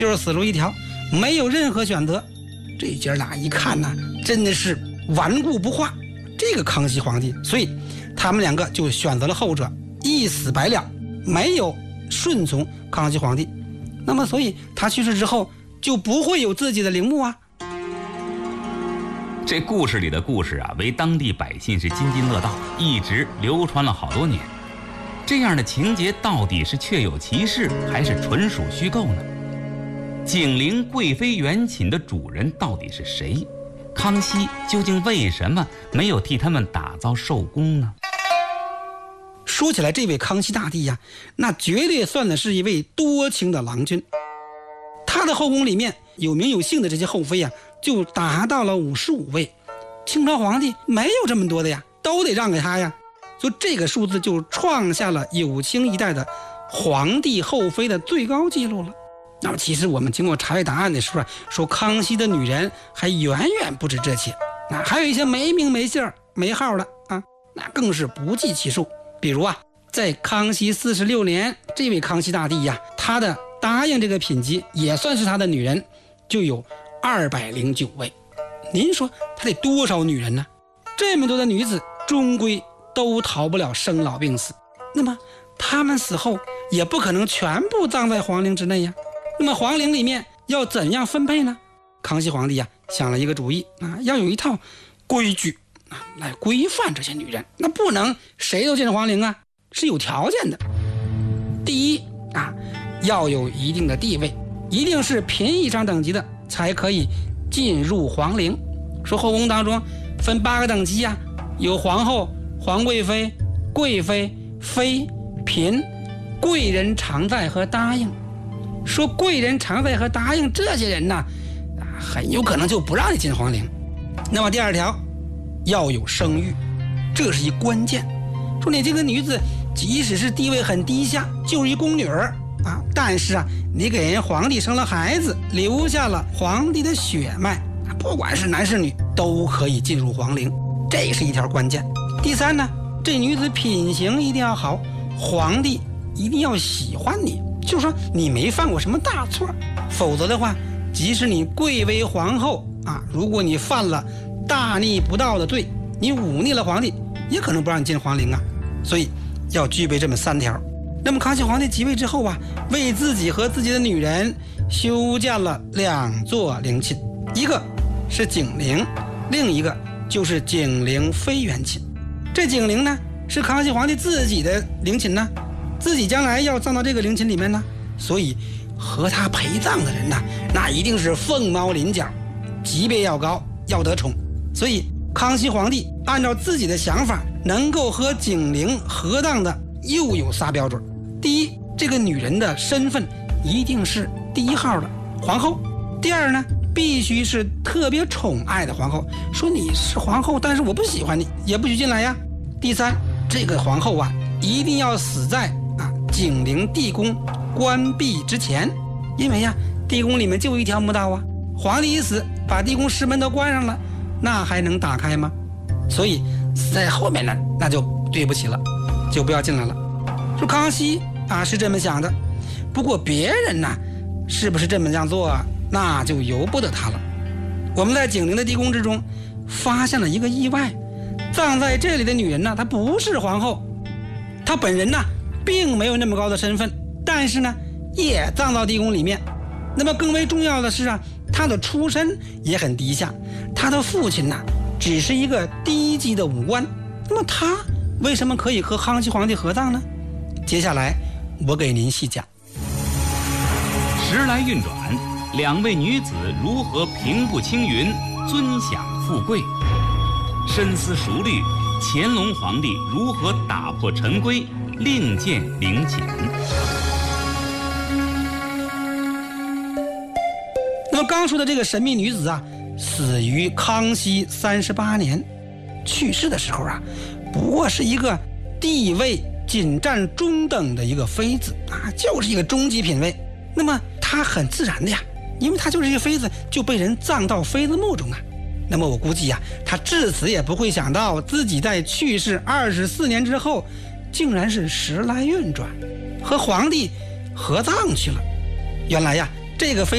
就是死路一条，没有任何选择。这姐俩一看呢，真的是顽固不化这个康熙皇帝，所以他们两个就选择了后者，一死百了，没有顺从康熙皇帝。那么所以他去世之后就不会有自己的陵墓啊。 这故事里的故事啊，为当地百姓是津津乐道，一直流传了好多年。这样的情节到底是确有其事，还是纯属虚构呢？景陵贵妃园寝的主人到底是谁？康熙究竟为什么没有替他们打造寿宫呢？ 说起来，这位康熙大帝呀，那绝对算的是一位多情的郎君。他的后宫里面有名有姓的这些后妃呀，就达到了55位。清朝皇帝没有这么多的呀，都得让给他呀。所以这个数字就创下了有清一代的皇帝后妃的最高纪录了。那么其实我们经过查阅档案的时候说康熙的女人还远远不止这些，那还有一些没名没姓没号的啊，那更是不计其数。比如啊，在康熙46年，这位康熙大帝呀，他的答应这个品级也算是他的女人，就有209位。您说他得多少女人呢？这么多的女子终归都逃不了生老病死，那么他们死后也不可能全部葬在皇陵之内呀。那么皇陵里面要怎样分配呢？康熙皇帝呀想了一个主意啊，要有一套规矩啊来规范这些女人，那不能谁都进皇陵啊，是有条件的。第一啊，要有一定的地位，一定是嫔以上等级的才可以进入皇陵。说后宫当中分8个等级啊，有皇后、皇贵妃、贵妃、妃、嫔、贵人常在和答应。说贵人常在和答应这些人呢，很有可能就不让你进皇陵。那么第2条，要有生育，这是一关键。说你这个女子即使是地位很低下，就是一宫女儿啊，但是啊，你给人皇帝生了孩子，留下了皇帝的血脉，不管是男是女都可以进入皇陵，这是一条关键。第3呢，这女子品行一定要好，皇帝一定要喜欢你，就是说你没犯过什么大错，否则的话，即使你贵为皇后啊，如果你犯了大逆不道的罪，你忤逆了皇帝，也可能不让你进皇陵啊。所以要具备这么3条。那么康熙皇帝即位之后啊，为自己和自己的女人修建了2座陵寝，一个是景陵，另一个就是景陵妃园寝。这景陵呢是康熙皇帝自己的陵寝呢，自己将来要葬到这个陵寝里面呢，所以和他陪葬的人呢，那一定是凤毛麟角，级别要高，要得宠。所以康熙皇帝按照自己的想法，能够和景陵合葬的又有仨标准。第一，这个女人的身份一定是第1号的皇后。第2呢，必须是特别宠爱的皇后，说你是皇后，但是我不喜欢你，也不许进来呀。第3，这个皇后啊，一定要死在景陵地宫关闭之前，因为呀，地宫里面就一条墓道啊，皇帝一死，把地宫石门都关上了，那还能打开吗？所以死在后面呢，那就对不起了，就不要进来了。说康熙是这么想的，不过别人呢，是不是这么样做啊，那就由不得他了。我们在景陵的地宫之中发现了一个意外，葬在这里的女人呢，她不是皇后，她本人呢并没有那么高的身份，但是呢也葬到地宫里面。那么更为重要的是她的出身也很低下，她的父亲呢只是一个低级的武官，那么她为什么可以和康熙皇帝合葬呢？接下来我给您细讲。 时来运转，2位女子如何平步青云，尊享富贵？深思熟虑，乾隆皇帝如何打破陈规，另建陵寝？ 那么刚说的这个神秘女子死于康熙38年，去世的时候不过是一个地位仅占中等的一个妃子就是一个中级品位。那么她很自然的因为她就是一个妃子，就被人葬到妃子墓中那么我估计她至此也不会想到自己在去世24年之后，竟然是时来运转，和皇帝合葬去了。原来这个妃